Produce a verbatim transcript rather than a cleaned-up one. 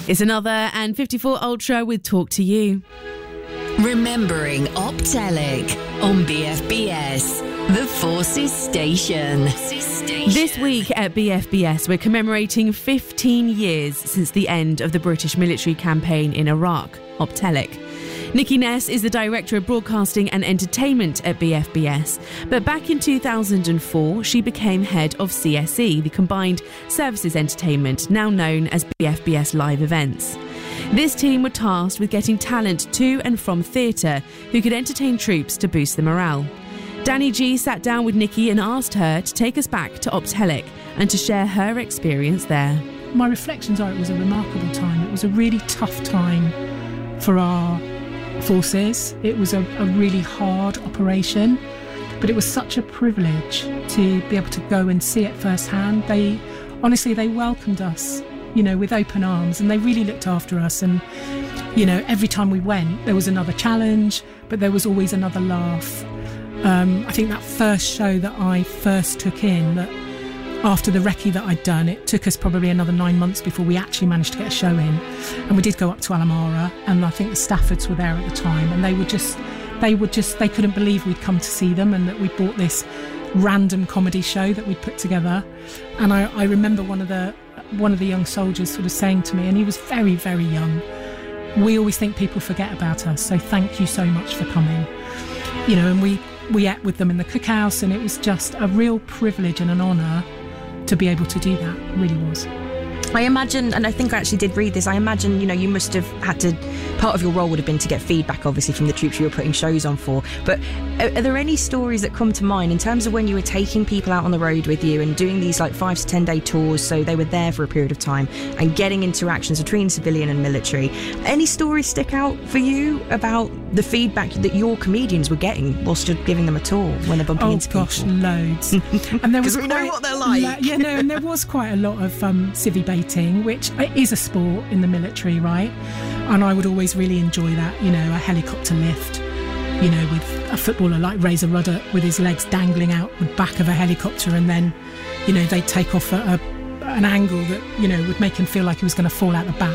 It's another and fifty-four Ultra with Talk to You. Remembering Optelic on B F B S, the Forces Station. This week at B F B S, we're commemorating fifteen years since the end of the British military campaign in Iraq, Optelic. Nikki Ness is the Director of Broadcasting and Entertainment at B F B S, but back in two thousand four, she became head of C S E, the Combined Services Entertainment, now known as B F B S Live Events. This team were tasked with getting talent to and from theatre who could entertain troops to boost the morale. Danny G sat down with Nikki and asked her to take us back to Optelic and to share her experience there. My reflections are it was a remarkable time. It was a really tough time for our forces. It was a, a really hard operation, but it was such a privilege to be able to go and see it firsthand. They honestly, they welcomed us, you know, with open arms, and they really looked after us. And, you know, every time we went, there was another challenge, but there was always another laugh. Um, I think that first show that I first took in, that after the recce that I'd done, it took us probably another nine months before we actually managed to get a show in. And we did go up to Alamara, and I think the Staffords were there at the time, and they were just, they were just, they couldn't believe we'd come to see them and that we bought this random comedy show that we'd put together. And I, I remember one of the one of the young soldiers sort of saying to me, and he was very, very young, "We always think people forget about us, so thank you so much for coming." You know, and we, we ate with them in the cookhouse, and it was just a real privilege and an honour to be able to do that. It really was. I imagine, and I think I actually did read this, I imagine, you know, you must have had to, part of your role would have been to get feedback, obviously, from the troops you were putting shows on for. But are, are there any stories that come to mind in terms of when you were taking people out on the road with you and doing these like five to ten day tours, so they were there for a period of time, and getting interactions between civilian and military? Any stories stick out for you about the feedback that your comedians were getting whilst you're giving them a tour when they're bumping oh, into gosh, people? loads. And there was we know quite, what they're like. La- yeah, no, and there was quite a lot of um, civvy baiting, which is a sport in the military, right? And I would always really enjoy that, you know, a helicopter lift, you know, with a footballer like Razor Ruddock with his legs dangling out the back of a helicopter, and then, you know, they'd take off at a, an angle that, you know, would make him feel like he was going to fall out the back.